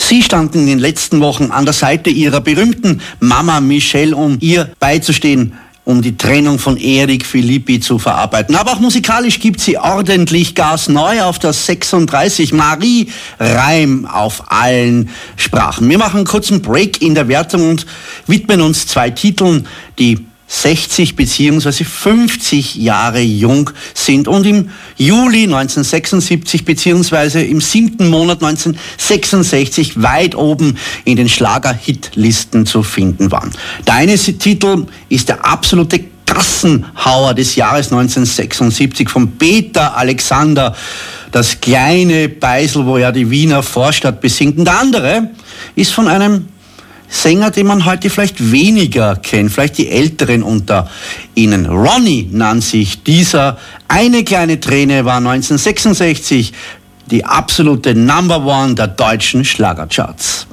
Sie standen in den letzten Wochen an der Seite ihrer berühmten Mama Michelle, um ihr beizustehen, um die Trennung von Eric Philippi zu verarbeiten. Aber auch musikalisch gibt sie ordentlich Gas, neu auf der 36, Marie Reim auf allen Sprachen. Wir machen einen kurzen Break in der Wertung und widmen uns 2 Titeln, die 60 bzw. 50 Jahre jung sind und im Juli 1976 bzw. im 7. Monat 1966 weit oben in den Schlager-Hitlisten zu finden waren. Der eine Titel ist der absolute Gassenhauer des Jahres 1976 von Peter Alexander, das kleine Beisel, wo er die Wiener Vorstadt besingt. Und der andere ist von einem Sänger, den man heute vielleicht weniger kennt, vielleicht die Älteren unter Ihnen. Ronny nannt sich dieser. Eine kleine Träne war 1966 die absolute Number One der deutschen Schlagercharts.